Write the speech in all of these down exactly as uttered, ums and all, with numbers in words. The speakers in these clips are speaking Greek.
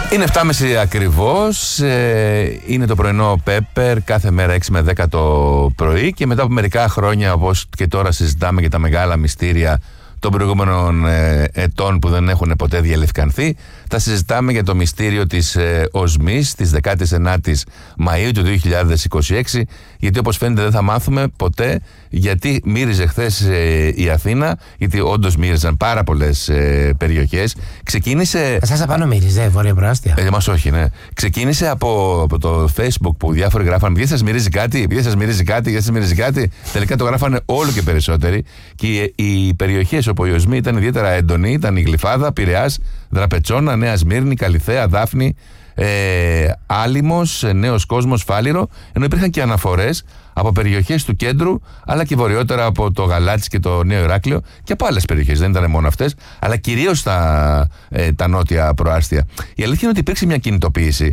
Είναι εφτά και μισή ακριβώς, ε, είναι το πρωινό Πέπερ κάθε μέρα έξι με δέκα το πρωί και μετά από μερικά χρόνια, όπως και τώρα συζητάμε για τα μεγάλα μυστήρια των προηγούμενων ε, ετών που δεν έχουν ποτέ διαλευκανθεί, θα συζητάμε για το μυστήριο της ε, οσμής της δεκάτη ενάτη Μαΐου του δύο χιλιάδες είκοσι έξι, γιατί όπως φαίνεται δεν θα μάθουμε ποτέ γιατί μύριζε χθες ε, η Αθήνα, γιατί όντως μύριζαν πάρα πολλές ε, περιοχές. Ξεκίνησε... Εσάς απάνω μύριζε, βόρεια προάστια. Ε, μας όχι, ναι. Ξεκίνησε από, από το Facebook που διάφοροι γράφανε «Γιατί σας μυρίζει κάτι, γιατί σας μυρίζει κάτι, γιατί σας μυρίζει κάτι». Τελικά το γράφανε όλο και περισσότεροι και οι, οι περιοχές όπου η οσμή ήταν ιδιαίτερα έντονη ήταν η Γλυφάδα, Πειραιάς, Δραπετσόνα, Νέα Σμύρνη, Καλιθέα, Δάφνη, ε, Άλυμος, Νέος Κόσμος, Φάληρο, ενώ υπήρχαν και αναφορές από περιοχές του κέντρου, αλλά και βορειότερα από το Γαλάτσι και το Νέο Ηράκλειο και από άλλες περιοχές. Δεν ήταν μόνο αυτές, αλλά κυρίως τα, ε, τα νότια προάστια. Η αλήθεια είναι ότι υπήρξε μια κινητοποίηση,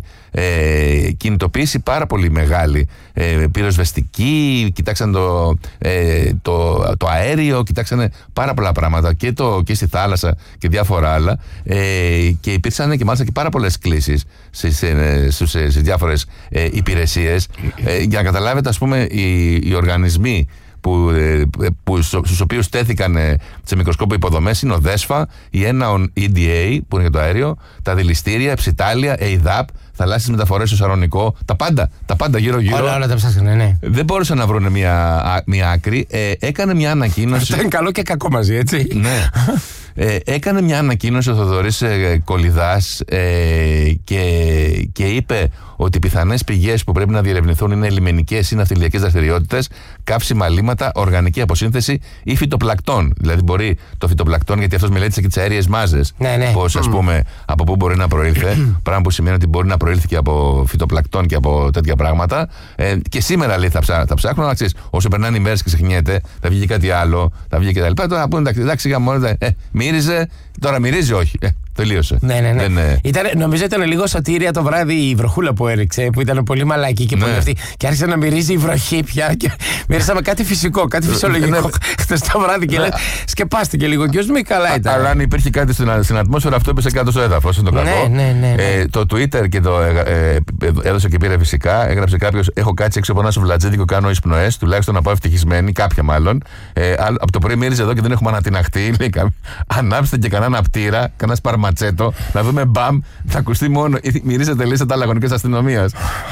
ε, κινητοποίηση πάρα πολύ μεγάλη, ε, πυροσβεστική, κοιτάξαν το, ε, το, το αέριο, κοιτάξαν πάρα πολλά πράγματα και, το, και στη θάλασσα και διάφορα άλλα. Ε, και υπήρξαν και μάλιστα και πάρα πολλές κλήσεις στις, στις, στις διάφορες ε, υπηρεσίες. Ε, για να καταλάβετε, ας πούμε, οι, οι οργανισμοί που, που, στους οποίους τέθηκαν σε μικροσκόπο υποδομές είναι ο ΔΕΣΦΑ, η ΕΝΑΟΝ ι ντι έι που είναι για το αέριο, τα δηληστήρια, Ψιτάλια, ΕΙΔΑΠ, θαλάσσιες μεταφορές στο Σαρονικό, τα πάντα, τα πάντα γύρω-γύρω. Όλα, όλα τα ψάχνανε, ναι. Δεν μπόρεσαν να βρουν μια, μια άκρη. Ε, έκανε μια ανακοίνωση. Αυτό είναι καλό και κακό μαζί, έτσι. Ναι. Ε, έκανε μια ανακοίνωση ο Θοδωρής ε, Κολιδάς ε, και, και είπε ότι οι πιθανές πηγές που πρέπει να διερευνηθούν είναι λιμενικές ή ναυτιλιακές δραστηριότητες, καύσιμα λίματα, οργανική αποσύνθεση ή φυτοπλακτών. Δηλαδή, μπορεί το φυτοπλακτών, γιατί αυτός μελέτησε και τις αέριες μάζες. Ναι, ναι. Πώς, ας πούμε, από πού μπορεί να προήλθε. Πράγμα που σημαίνει ότι μπορεί να προήλθε και από φυτοπλακτών και από τέτοια πράγματα. Ε, και σήμερα, λέει, θα, ψά, θα ψάχνουν. Να ξέρεις, όσο περνάνε οι μέρες και ξεχνιέται, θα βγει κάτι άλλο, θα βγει και τα λοιπά. Τώρα να πούνε, εντάξει, εντάξει, ε, μύριζε, τώρα μυρίζει, όχι. Ε, τελείωσε. Ναι, ναι, ναι. Δεν, ε... Ήταν, νομίζω ήταν λίγο σωτήρια το βράδυ η βροχούλα που έριξε, που ήταν πολύ μαλακή και ναι. πολύ αυτή. Και άρχισε να μυρίζει η βροχή πια. Και μυρίσαμε κάτι φυσικό, κάτι φυσιολογικό χθες το βράδυ. Και λέει, σκεπάστηκε λίγο. Και ω μη καλά ήταν. Αλλά αν υπήρχε κάτι στην, στην ατμόσφαιρα, αυτό έπεσε κάτω στο έδαφος. Είναι το κακό. Ναι, ναι, ναι, ναι. Ε, το Twitter και το ε, ε, έδωσε και πήρε φυσικά. Έγραψε κάποιο: Έχω κάτσει έξω από ένα σουβλατζίδικο, κάνω εισπνοές. Τουλάχιστον να πάω ευτυχισμένη, κάποια μάλλον. Ε, από το πρωί μύριζε εδώ και δεν έχουμε ανατιναχτεί. Ανάψτε και κανένα πτήρα, κανένα σπαρματσέτο. Να δούμε μπαμ, θα ακουστεί μόνο. Μυρίζεται λίστα τα λαγωνικής αστυνομίας.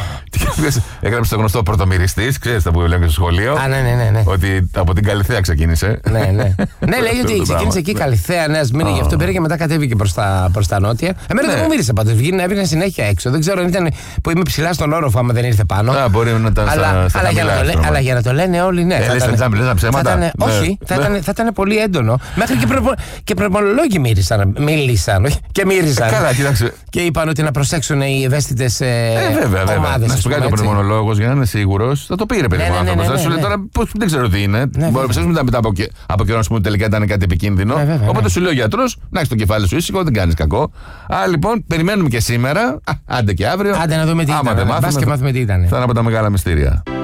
Έγραψε το γνωστό πρωτομυριστής, ξέρεις τα που λένε στο σχολείο. Α, ναι, ναι, ναι, ναι. Ότι από την Καλιθέα ξεκίνησε. Ναι, ναι. Ναι, λέει ότι ξεκίνησε εκεί η Καλιθέα, Νέα Σμύρνη, γι' αυτό πήρε και μετά κατέβηκε προς τα, προς τα νότια. Εμένα δεν μου μύρισε πάντως. Βγήκε, έβγαινε συνέχεια έξω. Δεν ξέρω αν ήταν που είμαι ψηλά στον όροφο, άμα δεν ήρθε πάνω. Α, μπορεί να ήταν αλλά για να το λένε όλοι, ναι. Λες ψέματα. Όχι, θα ήταν πολύ έντονο. Μέχρι και προπονολόγοι μίλησαν. Και μύριζαν. Καλά, κοιτάξτε. Και είπαν ότι να προσέξουν οι ευαίσθητες ομάδες. Να σου πει κάτι ο πνευμονολόγος για να είναι σίγουρος. Θα το πήρε περίπου ο άνθρωπος. Θα σου λέει τώρα δεν ξέρω τι είναι. Μπορεί να ψάξουμε μετά από καιρό να σου πούμε τελικά ήταν κάτι επικίνδυνο. Οπότε σου λέει ο γιατρός να έχει το κεφάλι σου ήσυχο, δεν κάνεις κακό. Α, λοιπόν, περιμένουμε και σήμερα. Άντε και αύριο. Άντε να δούμε τι ήταν. Θα είναι από τα μεγάλα μυστήρια.